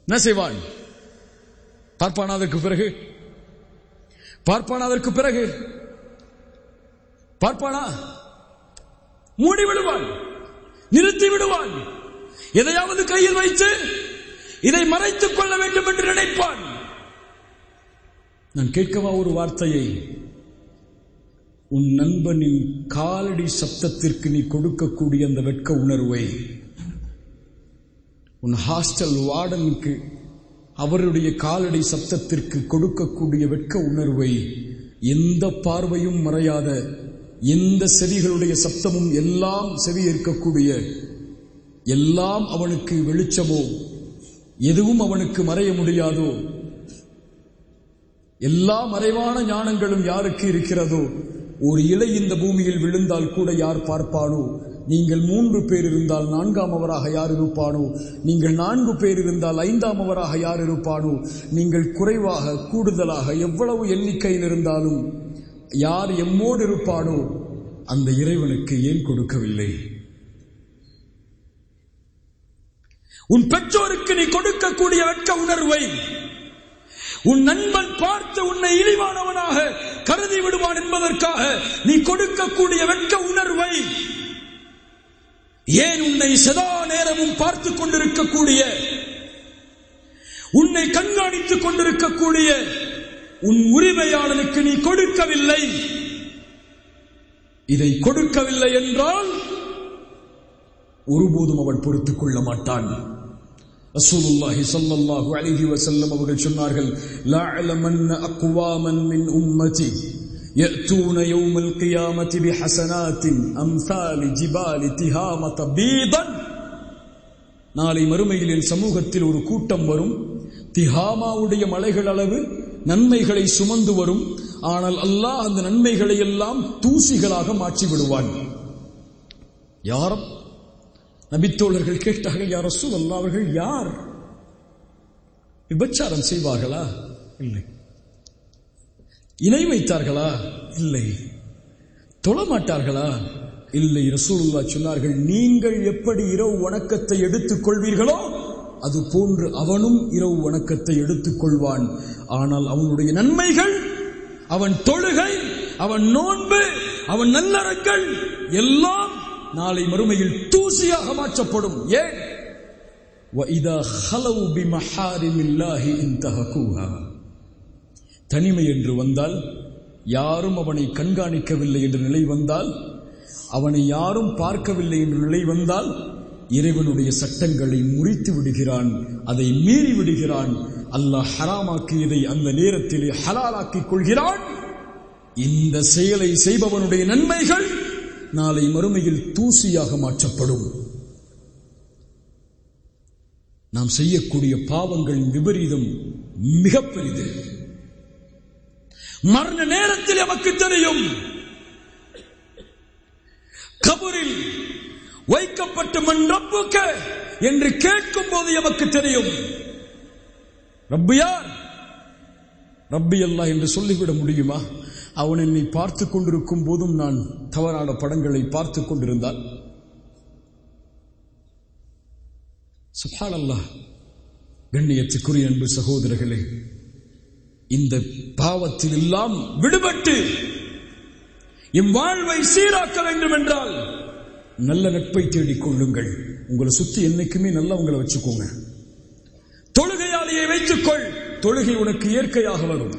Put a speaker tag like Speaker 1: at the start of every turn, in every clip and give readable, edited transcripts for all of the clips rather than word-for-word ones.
Speaker 1: என்ன செய்வான்? பார்ப்பானா? அதற்கு பிறகு பார்ப்பானா? மூடி விடுவான், நிறுத்தி விடுவான். எதையாவது கையில் வைத்து இதை மறைத்துக் கொள்ள வேண்டும் என்று நினைப்பான். நான் கேட்கவா ஒரு வார்த்தையை? உன் நண்பனின் காலடி சப்தத்திற்கு நீ கொடுக்கக்கூடிய அந்த வெட்க உணர்வை, உன் ஹாஸ்டல் வார்டனுக்கு அவருடைய காலடி சப்தத்திற்கு கொடுக்கக்கூடிய வெட்க உணர்வை, எந்த பார்வையும் மறையாத, எந்த செவிகளுடைய சப்தமும் எல்லாம் செவி ஏற்கக்கூடிய, எல்லாம் அவனுக்கு வெளிச்சமோ, எதுவும் அவனுக்கு மறைய முடியாதோ, எல்லா மறைவான ஞானங்களும் யாருக்கு இருக்கிறதோ, ஒரு இலை இந்த பூமியில் விழுந்தால் கூட யார் பார்ப்பானோ? நீங்கள் 3 பேர் இருந்தால் 4ஆம் அவராக யார் இருப்பானோ? நீங்கள் 4 பேர் இருந்தால் 5ஆம் அவராக யார் இருப்பானோ? நீங்கள் குறைவாக கூடுதலாக எவ்வளவு எண்ணிக்கையில் இருந்தாலும் யார் எம்மோடு இருப்பானோ அந்த இறைவனுக்கு ஏன் கொடுக்கவில்லை? உன் பெற்றோருக்கு நீ கொடுக்கக்கூடிய வெட்க உணர்வை, உன் நண்பன் பார்த்து உன்னை இழிவானவனாக கருதி விடுவான் என்பதற்காக நீ கொடுக்கக்கூடிய வெட்க உணர்வை, ஏன் உன்னை சதா நேரமும் பார்த்துக் கொண்டிருக்கக்கூடிய, உன்னை கண்காணித்துக் கொண்டிருக்கக்கூடிய உன் உரிமையாளனுக்கு நீ கொடுக்கவில்லை? இதை கொடுக்கவில்லை என்றால் ஒருபோதும் அவன் பொறுத்துக் கொள்ள மாட்டான். ரசூலுல்லாஹி ஸல்லல்லாஹு அலைஹி வஸல்லம் அவர்கள் சொன்னார்கள், லா அலமன்ன அக்வாமன் மின் உம்மதி யஅதூன யௌமல் கியாமத்தி பிஹஸனாத்தின் அம்சாலி ஜிபாலி திஹாமத பீதன். நாளை மறுமையில் என் சமூகத்தில் ஒரு கூட்டம் வரும், திஹாமாவுடைய மலைகள் அளவு நன்மைகளை சுமந்து வரும். ஆனால் அல்லாஹ் அந்த நன்மைகளை எல்லாம் தூசிகளாக மாற்றி விடுவான். யாரும் நபித்தோழர்கள் கேட்டார்கள், யா ரசூலல்லாஹ், அவர்கள் யார்? விபச்சாரம் செய்வார்களா? இல்லை. இணை வைத்தார்களா? இல்லை. தொழமாட்டார்களா? இல்லை. ரசூலுல்லாஹ் சொன்னார்கள், நீங்கள் எப்படி இரவு வணக்கத்தை எடுத்துக் கொள்வீர்களோ அது போன்று அவனும் இரவு வணக்கத்தை எடுத்துக் கொள்வான். ஆனால் அவனுடைய நன்மைகள், அவன் தொழுகை, அவன் நோன்பு, அவன் நல்லறங்கள் எல்லாம் நாளை மறுமையில் தூசியாக மாற்றப்படும். ஏன்? وَإِذَا خَلَوْا بِمَحَارِمِ اللَّهِ انْتَهَكُوهَا. தனிமை என்று வந்தால், யாரும் அவனை கண்காணிக்கவில்லை என்ற நிலை வந்தால், அவனை யாரும் பார்க்கவில்லை என்ற நிலை வந்தால், இறைவனுடைய சட்டங்களை முறித்து விடுகிறான், அதை மீறி விடுகிறான். அல்லாஹ் ஹராமாக்கியதை அந்த நேரத்திலே ஹலாலாக்கிக் கொள்கிறான். இந்த செயலை செய்பவனுடைய நன்மைகள் நாளை மறுமையில் தூசியாக மாற்றப்படும். நாம் செய்யக்கூடிய பாவங்களின் விபரீதம் மிக பெரிது. மரண நேரத்தில் நமக்கு தெரியும். கபரில் வைக்கப்பட்ட மன் ரப்புக என்று கேட்கும் போது நமக்கு தெரியும், ரப்பு யார்? ரப்பி அல்லாஹ் என்று சொல்லிவிட முடியுமா? அவன் என்னை பார்த்துக் கொண்டிருக்கும் போதும் நான் தவறான படங்களை பார்த்துக் கொண்டிருந்தால், சுப்ஹானல்லாஹ். கண்ணியத்துக்குரிய அன்பு சகோதரர்களே, இந்த பாவத்தில் எல்லாம் விடுபட்டு என் வாழ்வை சீராக்க வேண்டும் என்றால் நல்ல நட்பை தேடிக் கொள்ளுங்கள். உங்களை சுத்தி என்னைக்குமே நல்லவங்களை வச்சுக்கோங்க. தொழுகையாளியை வைத்துக்கொள், தொழுகை உனக்கு இயற்கையாக வரும்.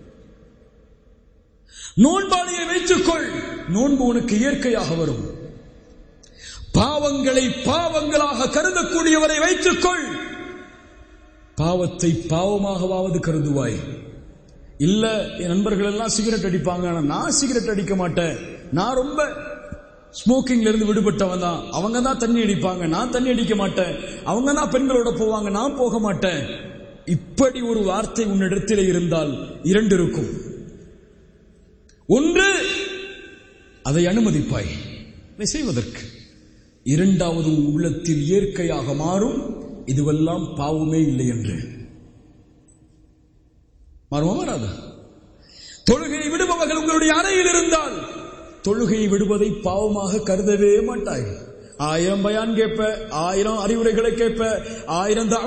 Speaker 1: நோன்பாளியை வைத்துக்கொள், நோன்பு உனக்கு இயற்கையாக வரும். பாவங்களை பாவங்களாக கருதக்கூடியவரை வைத்துக்கொள், பாவத்தை பாவமாகவாவது கருதுவாய். இல்ல, என் நண்பர்கள் எல்லாம் சிகரெட் அடிப்பாங்க, நான் சிகரெட் அடிக்க மாட்டேன், நான் ரொம்ப ஸ்மோக்கிங்ல இருந்து விடுபட்டவன் தான், அவங்க தான் தண்ணி அடிப்பாங்க, நான் தண்ணி அடிக்க மாட்டேன், அவங்க தான் பெண்களோட போவாங்க, நான் போக மாட்டேன். இப்படி ஒரு வார்த்தை உன்னிடத்தில் இருந்தால் 2 இருக்கும். ஒன்று, அதை அனுமதிப்பாய் இதை செய்வதற்கு. 2வது, உள்ளத்தில் இயற்கையாக மாறும், இதுவெல்லாம் பாவமே இல்லை என்று. மாறுமா? மாறாது. தொழுகையை விடுபவர்கள் உங்களுடைய அறையில் இருந்தால் தொழுகையை விடுவதை பாவமாக கருதவே மாட்டாய். 1000 பயான் கேட்ப, 1000 அறிவுரைகளை கேட்ப, 1000